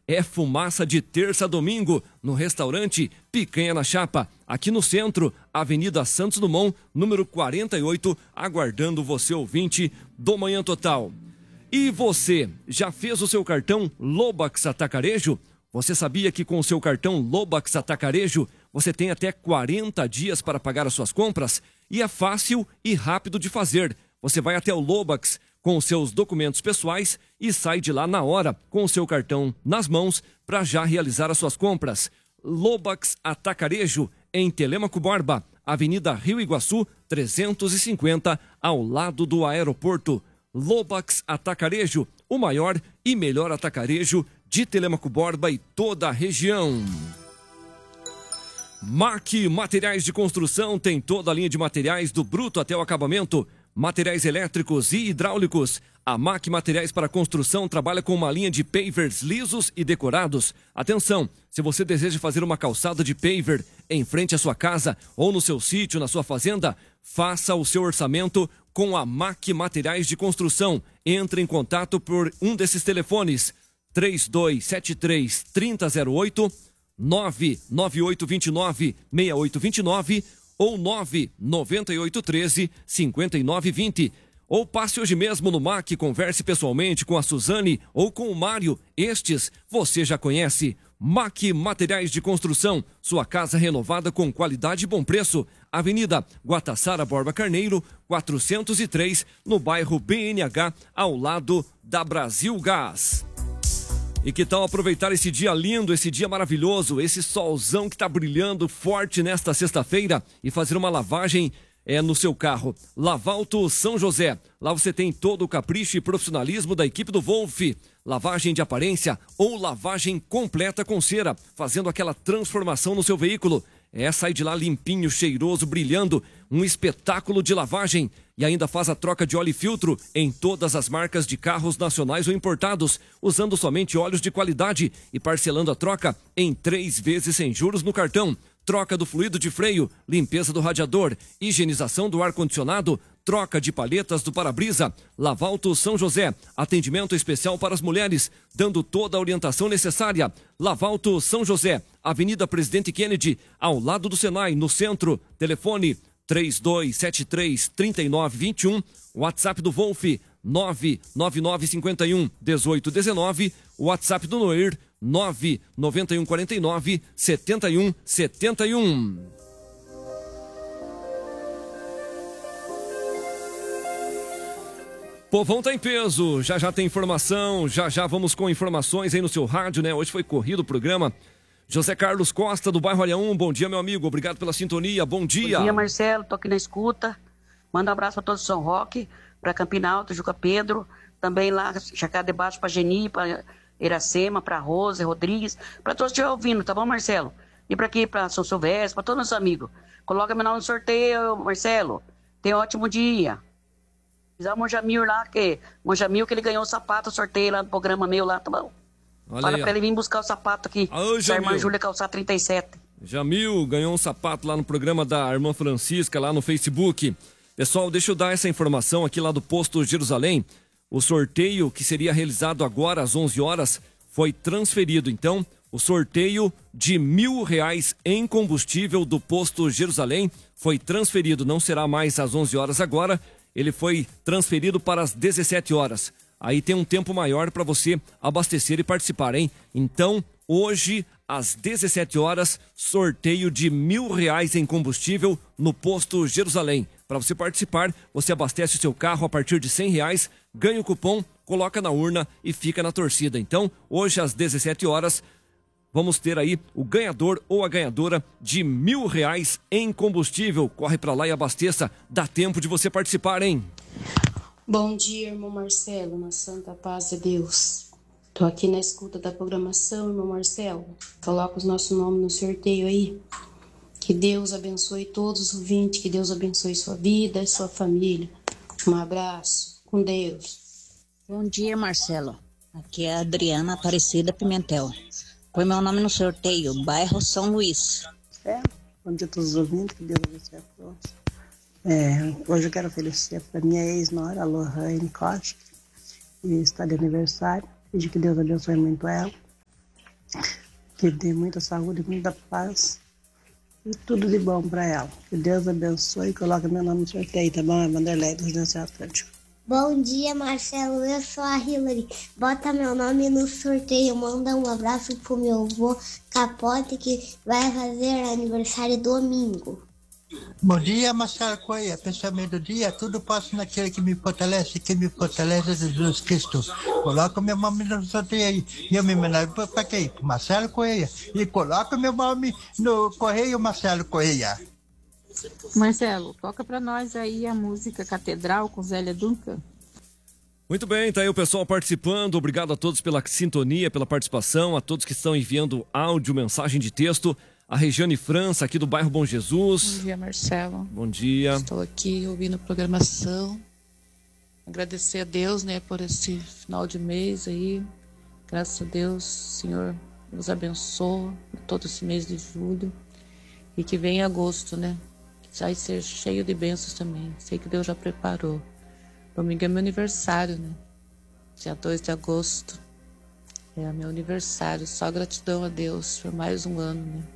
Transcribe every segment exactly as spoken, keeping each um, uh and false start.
é fumaça de terça a domingo no restaurante Picanha na Chapa, aqui no centro, Avenida Santos Dumont, número quarenta e oito, aguardando você, ouvinte do Manhã Total. E você, já fez o seu cartão Lobax Atacarejo? Você sabia que com o seu cartão Lobax Atacarejo, você tem até quarenta dias para pagar as suas compras? E é fácil e rápido de fazer. Você vai até o Lobax com os seus documentos pessoais e sai de lá na hora com o seu cartão nas mãos para já realizar as suas compras. Lobax Atacarejo, em Telêmaco Borba, Avenida Rio Iguaçu, trezentos e cinquenta, ao lado do aeroporto. Lobax Atacarejo, o maior e melhor atacarejo de Telêmaco Borba e toda a região. Mac Materiais de Construção tem toda a linha de materiais do bruto até o acabamento. Materiais elétricos e hidráulicos. A Mac Materiais para Construção trabalha com uma linha de pavers lisos e decorados. Atenção, se você deseja fazer uma calçada de paver em frente à sua casa ou no seu sítio, na sua fazenda, faça o seu orçamento com a Mac Materiais de Construção. Entre em contato por um desses telefones: três dois sete três, três zero zero oito, nove nove oito dois nove, seis oito dois nove ou nove nove oito um três, cinco nove dois zero. Ou passe hoje mesmo no M A C, converse pessoalmente com a Suzane ou com o Mário. Estes você já conhece. M A C Materiais de Construção, sua casa renovada com qualidade e bom preço. Avenida Guataçara Borba Carneiro, quatrocentos e três, no bairro B N H, ao lado da Brasil Gás. E que tal aproveitar esse dia lindo, esse dia maravilhoso, esse solzão que está brilhando forte nesta sexta-feira e fazer uma lavagem é, no seu carro. Lavalto São José. Lá você tem todo o capricho e profissionalismo da equipe do Wolf. Lavagem de aparência ou lavagem completa com cera, fazendo aquela transformação no seu veículo. É, sai de lá limpinho, cheiroso, brilhando, um espetáculo de lavagem. E ainda faz a troca de óleo e filtro em todas as marcas de carros nacionais ou importados, usando somente óleos de qualidade e parcelando a troca em três vezes sem juros no cartão. Troca do fluido de freio, limpeza do radiador, higienização do ar-condicionado, troca de palhetas do para-brisa. Lavalto São José, atendimento especial para as mulheres, dando toda a orientação necessária. Lavalto São José, Avenida Presidente Kennedy, ao lado do Senai, no centro. Telefone três dois sete três, três nove dois um, WhatsApp do Wolf nove nove nove cinco um, um oito um nove, WhatsApp do Noir nove nove um quatro nove, sete um sete um. Povão tá em peso, já já tem informação, já já vamos com informações aí no seu rádio, né? Hoje foi corrido o programa. José Carlos Costa, do bairro Alhaum, bom dia, meu amigo, obrigado pela sintonia, bom dia. Bom dia, Marcelo, tô aqui na escuta, manda um abraço para todos do São Roque, para Campina Alta, Juca Pedro, também lá, Chacada de Baixo, para Geni, para Iracema, para Rose, Rodrigues, para todos que estiverem ouvindo, tá bom, Marcelo? E para aqui, para São Silvestre, para todos os amigos. Coloca meu nome no sorteio, Marcelo, tenha um ótimo dia. Diz ao Monjamil lá, que Monjamil que ele ganhou o sapato, sorteio lá no programa meu lá, tá bom? Olha Fala aí, pra ele vir buscar o sapato aqui. Ô, da irmã Júlia calçar trinta e sete. Jamil ganhou um sapato lá no programa da irmã Francisca, lá no Facebook. Pessoal, deixa eu dar essa informação aqui lá do posto Jerusalém. O sorteio que seria realizado agora às onze horas foi transferido. Então, o sorteio de mil reais em combustível do posto Jerusalém foi transferido. Não será mais às onze horas agora. Ele foi transferido para as dezessete horas. Aí tem um tempo maior para você abastecer e participar, hein? Então, hoje, às dezessete horas, sorteio de mil reais em combustível no posto Jerusalém. Para você participar, você abastece o seu carro a partir de cem reais, ganha o cupom, coloca na urna e fica na torcida. Então, hoje, às dezessete horas, vamos ter aí o ganhador ou a ganhadora de mil reais em combustível. Corre para lá e abasteça. Dá tempo de você participar, hein? Bom dia, irmão Marcelo, na santa paz de Deus. Tô aqui na escuta da programação, irmão Marcelo. Coloca os nossos nomes no sorteio aí. Que Deus abençoe todos os ouvintes, que Deus abençoe sua vida e sua família. Um abraço, com Deus. Bom dia, Marcelo. Aqui é a Adriana Aparecida Pimentel. Põe meu nome no sorteio, bairro São Luís. É, bom dia a todos os ouvintes, que Deus abençoe a todos. É, hoje eu quero oferecer para minha ex-nora, a Lohane Costa, que está de aniversário. Pedir que Deus abençoe muito ela. Que dê muita saúde, muita paz e tudo de bom para ela. Que Deus abençoe e coloque meu nome no sorteio, tá bom? É Vanderlei do Residencial Atlântico. Bom dia, Marcelo. Eu sou a Hilary. Bota meu nome no sorteio. Manda um abraço pro meu avô Capote, que vai fazer aniversário domingo. Bom dia, Marcelo Coelho. Pensamento do dia, tudo posso naquele que me fortalece, que me fortalece é Jesus Cristo. Coloca meu nome no sorteio aí. E eu me mandar para quem? Marcelo Coelho. E coloca meu nome no correio, Marcelo Coelho. Marcelo, toca pra nós aí a música Catedral com Zélia Duncan. Muito bem, tá aí o pessoal participando. Obrigado a todos pela sintonia, pela participação, a todos que estão enviando áudio, mensagem de texto. A Regiane França, aqui do bairro Bom Jesus. Bom dia, Marcelo. Bom dia. Estou aqui ouvindo a programação. Agradecer a Deus, né, por esse final de mês aí. Graças a Deus, Senhor nos abençoa todo esse mês de julho. E que vem agosto, né? Vai ser cheio de bênçãos também. Sei que Deus já preparou. Domingo é meu aniversário, né? Dia dois de agosto. É meu aniversário. Só gratidão a Deus por mais um ano, né?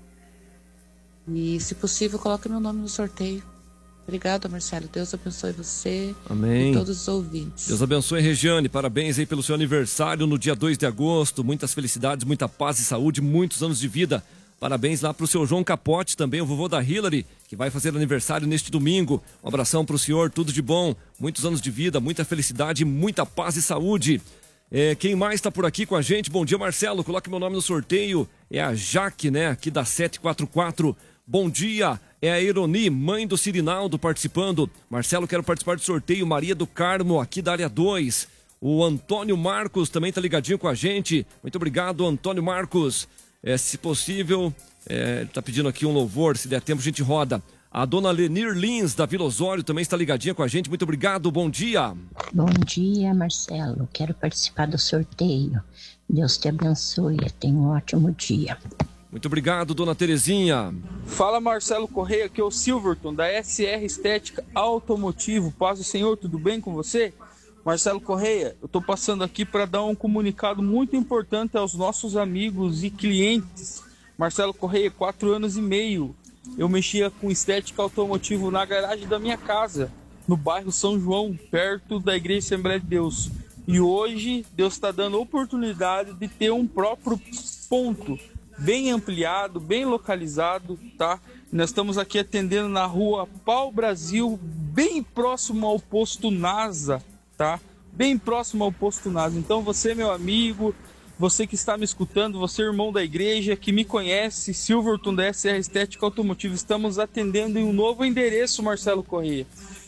E, se possível, coloque meu nome no sorteio. Obrigada, Marcelo. Deus abençoe você. Amém. E todos os ouvintes. Deus abençoe, Regiane. Parabéns aí pelo seu aniversário no dia dois de agosto. Muitas felicidades, muita paz e saúde, muitos anos de vida. Parabéns lá pro seu João Capote, também o vovô da Hilary, que vai fazer aniversário neste domingo. Um abração pro senhor, tudo de bom, muitos anos de vida, muita felicidade, muita paz e saúde. É, quem mais está por aqui com a gente? Bom dia, Marcelo, coloque meu nome no sorteio. É a Jaque, né, aqui da sete quatro quatro. Bom dia, é a Ironi, mãe do Cirinaldo, participando. Marcelo, quero participar do sorteio. Maria do Carmo, aqui da área dois. O Antônio Marcos também tá ligadinho com a gente. Muito obrigado, Antônio Marcos. É, se possível, é, tá pedindo aqui um louvor, se der tempo a gente roda. A dona Lenir Lins, da Vila Osório, também está ligadinha com a gente. Muito obrigado, bom dia. Bom dia, Marcelo. Quero participar do sorteio. Deus te abençoe. Tenha um ótimo dia. Muito obrigado, dona Terezinha. Fala, Marcelo Correia, aqui é o Silverton, da S R Estética Automotivo. Paz do Senhor, tudo bem com você? Marcelo Correia, eu estou passando aqui para dar um comunicado muito importante aos nossos amigos e clientes. Marcelo Correia, quatro anos e meio, eu mexia com estética automotivo na garagem da minha casa, no bairro São João, perto da Igreja Assembleia de Deus. E hoje Deus está dando oportunidade de ter um próprio ponto, bem ampliado, bem localizado, tá? Nós estamos aqui atendendo na rua Pau Brasil, bem próximo ao posto NASA, tá? Bem próximo ao posto NASA. Então você, meu amigo, você que está me escutando, você irmão da igreja, que me conhece, Silverton da S R Estética Automotivo, estamos atendendo em um novo endereço, Marcelo Correia.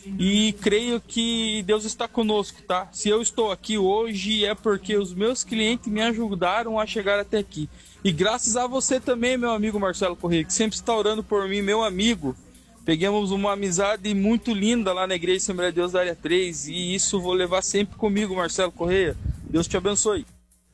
E creio que Deus está conosco, tá? Se eu estou aqui hoje é porque os meus clientes me ajudaram a chegar até aqui. E graças a você também, meu amigo Marcelo Correia, que sempre está orando por mim, meu amigo. Pegamos uma amizade muito linda lá na Igreja Assembleia de Deus da área três. E isso vou levar sempre comigo, Marcelo Correia. Deus te abençoe.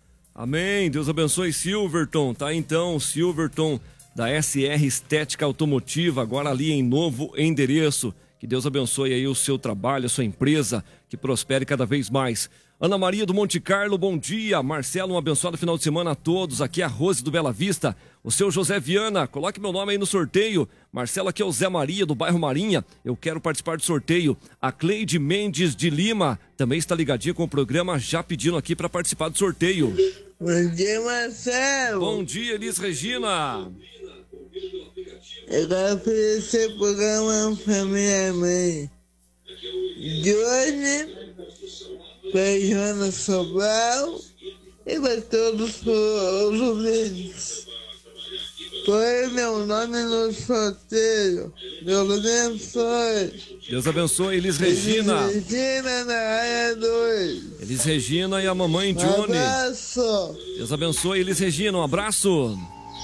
Amém. Deus abençoe, Silverton. Tá então, Silverton da S R Estética Automotiva, agora ali em novo endereço. Que Deus abençoe aí o seu trabalho, a sua empresa, que prospere cada vez mais. Ana Maria do Monte Carlo, bom dia. Marcelo, um abençoado final de semana a todos. Aqui é a Rose do Bela Vista. O seu José Viana, coloque meu nome aí no sorteio. Marcelo, aqui é o Zé Maria do bairro Marinha. Eu quero participar do sorteio. A Cleide Mendes de Lima também está ligadinha com o programa, já pedindo aqui para participar do sorteio. Bom dia, Marcelo. Bom dia, Elis Regina. Eu quero oferecer o programa para minha mãe. De hoje, para Joana Sobral e para todos os ouvintes. Põe meu nome no sorteio. Deus abençoe. Deus abençoe, Elis Regina. Elis Regina na área dois. Elis Regina e a mamãe Johnny. Um abraço. Deus abençoe, Elis Regina. Um abraço.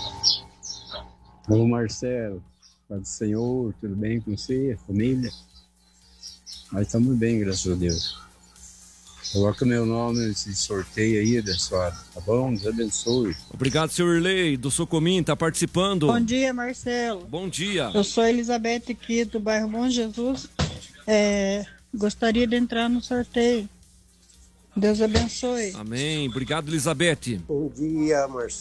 Ô Marcelo, Pai do Senhor, tudo bem com você, família? Nós estamos bem, graças a Deus. Coloca meu nome nesse sorteio aí, abençoado, tá bom? Deus abençoe. Obrigado, senhor Irlei, do Socomim, tá participando. Bom dia, Marcelo. Bom dia. Eu sou Elizabeth aqui do bairro Bom Jesus. É, gostaria de entrar no sorteio. Deus abençoe. Amém. Obrigado, Elizabeth. Bom dia, Marcelo.